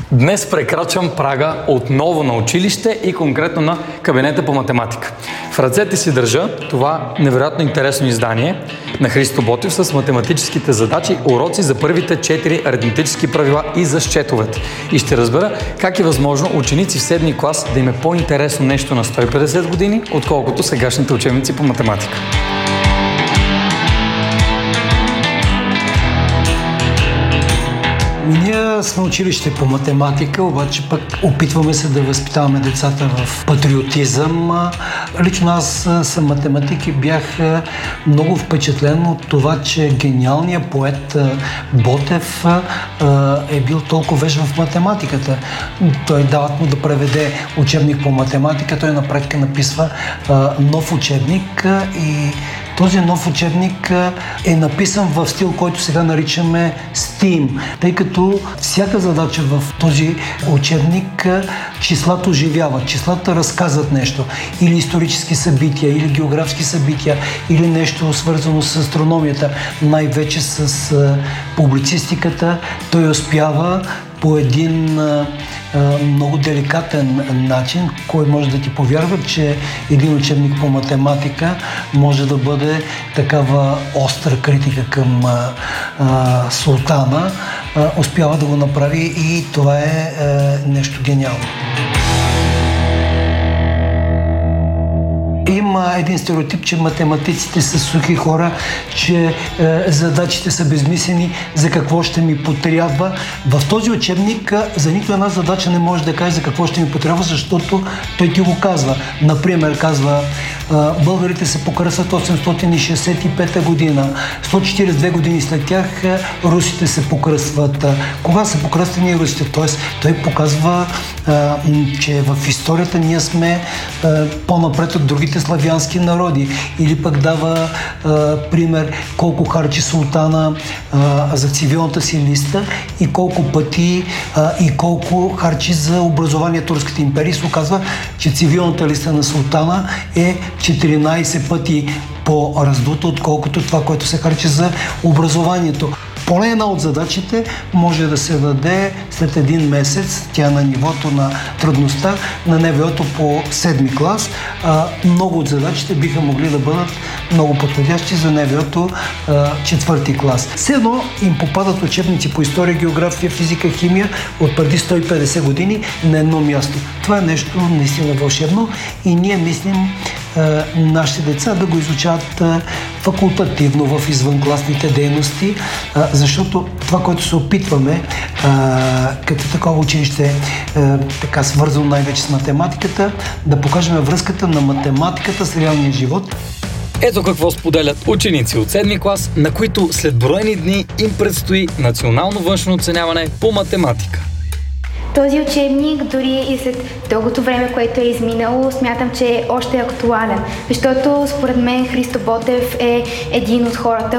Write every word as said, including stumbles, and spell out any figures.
Днес прекрачвам прага отново на училище и конкретно на кабинета по математика. В ръцете си държа това невероятно интересно издание на Христо Ботев с математическите задачи, уроци за първите четири аритметически правила и за счетовете. И ще разбера как е възможно ученици в седми клас да им е по-интересно нещо на сто и петдесет години, отколкото сегашните учебници по математика. Ние сме училище по математика, обаче пък опитваме се да възпитаваме децата в патриотизъм. Лично аз съм математик и бях много впечатлен от това, че гениалният поет Ботев е бил толкова веж в математиката. Той дават му да преведе учебник по математика, той на практика написва нов учебник и този нов учебник е написан в стил, който сега наричаме STEAM, тъй като всяка задача в този учебник числата оживяват, числата разказват нещо, или исторически събития, или географски събития, или нещо свързано с астрономията, най-вече с публицистиката. Той успява по един а, а, много деликатен начин, кой може да ти повярва, че един учебник по математика може да бъде такава остра критика към а, а, султана. А, успява да го направи и това е а, нещо гениално. Има един стереотип, че математиците са сухи хора, че е, задачите са безмислени, за какво ще ми потрябва. В този учебник за нито една задача не може да каже за какво ще ми потрябва, защото той ти го казва. Например, казва, е, българите се покръстват осемстотин шестдесет и пета година, сто четиридесет и две години след тях е, русите се покръстват. Кога са покръстени русите? Тоест, той показва, е, че в историята ние сме е, по-напред от другите славянски народи. Или пък дава а, пример колко харчи султана а, за цивилната си листа и колко пъти а, и колко харчи за образование Турската империя. Се оказва, че цивилната листа на султана е четиринадесет пъти по-раздута, отколкото това, което се харчи за образованието. Поне една от задачите може да се даде след един месец, тя на нивото на трудността на НВО-то по седми клас. А, много от задачите биха могли да бъдат много подходящи за НВО-то четвърти клас. Все едно им попадат учебници по история, география, физика, химия от преди сто и петдесет години на едно място. Това е нещо наистина вълшебно и ние мислим а, нашите деца да го изучават а, факултативно в извънкласните дейности, а, защото това, което се опитваме а, като такова училище, а, така свързано най-вече с математиката, да покажем връзката на математиката с реалния живот. Ето какво споделят ученици от седми клас, на които след броени дни им предстои национално външно оценяване по математика. Този учебник, дори и след дългото време, което е изминало, смятам, че е още актуален, защото според мен Христо Ботев е един от хората,